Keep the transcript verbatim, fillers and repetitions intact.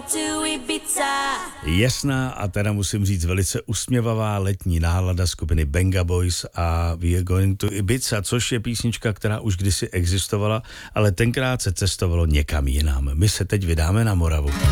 to Ibiza. Jasná a teda musím říct velice usměvavá letní nálada skupiny Benga Boys a We Are Going to Ibiza, což je písnička, která už kdysi existovala, ale tenkrát se cestovalo někam jinam. My se teď vydáme na Moravu.